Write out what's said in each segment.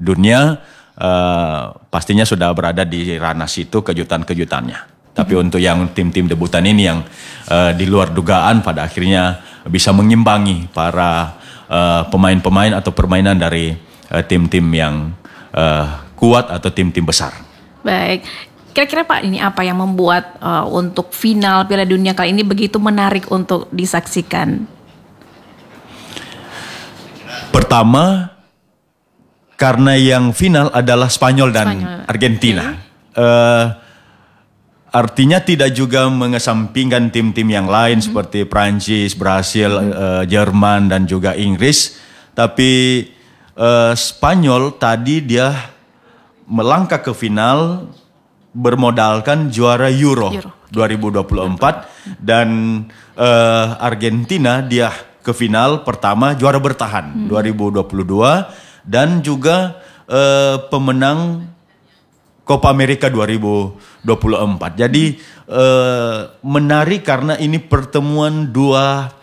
dunia pastinya sudah berada di ranah situ kejutan-kejutannya. Tapi untuk yang tim-tim debutan ini yang di luar dugaan pada akhirnya bisa mengimbangi para pemain-pemain atau permainan dari tim-tim yang kuat atau tim-tim besar. Baik, kira-kira Pak ini apa yang membuat untuk final Piala Dunia kali ini begitu menarik untuk disaksikan? Pertama, karena yang final adalah Spanyol dan Argentina. Artinya tidak juga mengesampingkan tim-tim yang lain seperti Prancis, Brasil, Jerman dan juga Inggris. Tapi Spanyol tadi dia melangkah ke final bermodalkan juara Euro 2024 dan Argentina dia ke final pertama juara bertahan 2022 dan juga pemenang Copa America 2024. Jadi menarik karena ini pertemuan dua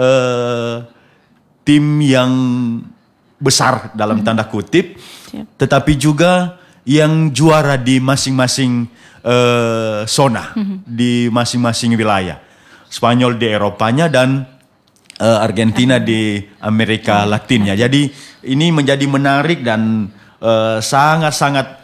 tim yang besar dalam tanda kutip, tetapi juga yang juara di masing-masing zona, di masing-masing wilayah. Spanyol di Eropanya dan Argentina di Amerika Latinnya. Jadi ini menjadi menarik dan sangat-sangat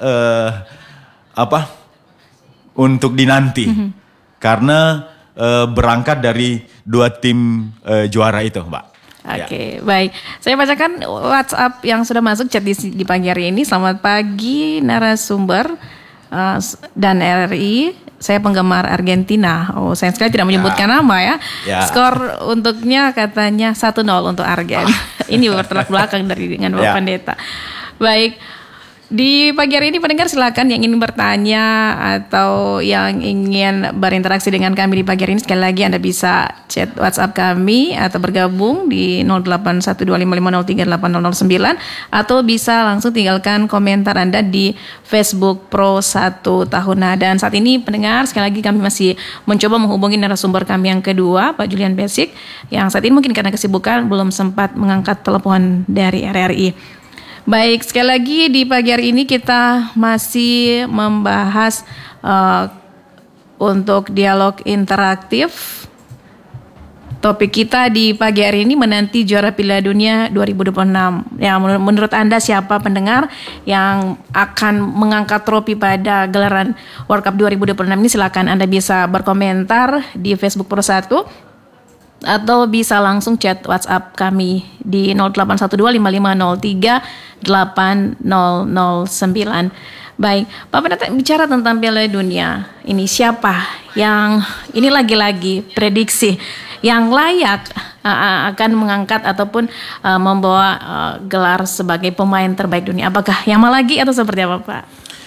untuk dinanti karena berangkat dari dua tim juara itu, Mbak. Oke, baik. Saya bacakan WhatsApp yang sudah masuk chat di pagi hari ini. Selamat pagi narasumber dan RRI. Saya penggemar Argentina. Oh, sayang sekali tidak menyebutkan nama ya. Skor untuknya katanya 1-0 untuk Argen. Ini bertolak belakang dengan Bapak Pendeta. Baik. Di pagi hari ini pendengar silakan yang ingin bertanya atau yang ingin berinteraksi dengan kami di pagi hari ini, sekali lagi Anda bisa chat WhatsApp kami atau bergabung di 081255038009 atau bisa langsung tinggalkan komentar Anda di Facebook Pro 1 Tahuna. Dan saat ini pendengar sekali lagi kami masih mencoba menghubungi narasumber kami yang kedua, Pak Julian Basic, yang saat ini mungkin karena kesibukan belum sempat mengangkat telepon dari RRI. Baik, sekali lagi di pagi hari ini kita masih membahas untuk dialog interaktif. Topik kita di pagi hari ini menanti juara Piala Dunia 2026. Ya, menurut Anda siapa pendengar yang akan mengangkat trofi pada gelaran World Cup 2026 ini? Silakan Anda bisa berkomentar di Facebook Pro 1. Atau bisa langsung chat WhatsApp kami di 081255038009. Baik, Pak Pendeta bicara tentang Piala Dunia. Ini siapa yang ini lagi-lagi prediksi yang layak akan mengangkat ataupun membawa gelar sebagai pemain terbaik dunia? Apakah Yamal lagi atau seperti apa, Pak?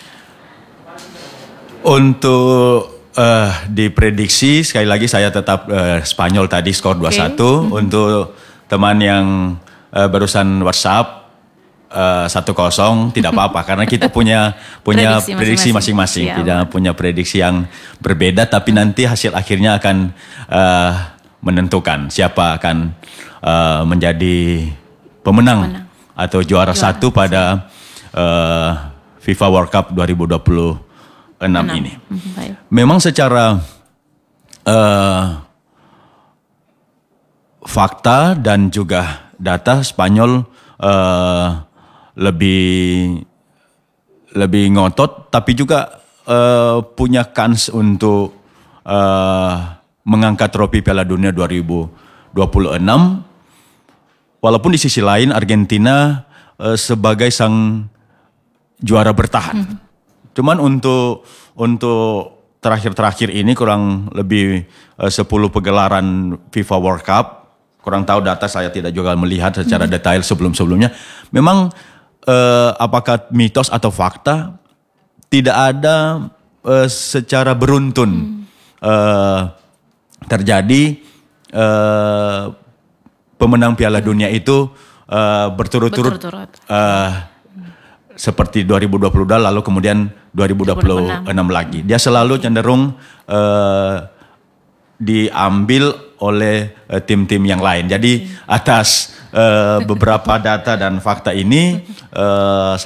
Untuk diprediksi sekali lagi saya tetap Spanyol tadi skor 2-1. Untuk teman yang barusan WhatsApp 1-0 tidak apa-apa karena kita punya prediksi masing-masing. Tidak punya prediksi yang berbeda tapi nanti hasil akhirnya akan menentukan siapa akan menjadi pemenang atau juara satu pada FIFA World Cup 2026 ini. Memang secara fakta dan juga data Spanyol lebih ngotot, tapi juga punya kans untuk mengangkat trofi Piala Dunia 2026. Walaupun di sisi lain Argentina sebagai sang juara bertahan. Cuman untuk terakhir-terakhir ini kurang lebih 10 pegelaran FIFA World Cup. Kurang tahu data, saya tidak juga melihat secara detail sebelum-sebelumnya. Memang apakah mitos atau fakta, tidak ada secara beruntun terjadi pemenang Piala Dunia itu berturut-turut. Seperti 2022 lalu kemudian 2026 lagi. Dia selalu cenderung diambil oleh tim-tim yang lain. Jadi atas beberapa data dan fakta ini